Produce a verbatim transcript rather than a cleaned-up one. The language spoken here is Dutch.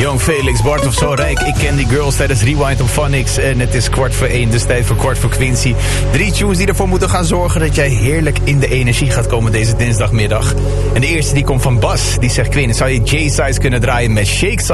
Jong, Felix, Bart of Zo Rijk. Ik ken die girls tijdens Rewind op Phonics. En het is kwart voor één, dus tijd voor kwart voor Quincy. Drie tunes die ervoor moeten gaan zorgen dat jij heerlijk in de energie gaat komen deze dinsdagmiddag. En de eerste die komt van Bas. Die zegt, Quinn, zou je J-Size kunnen draaien met Shake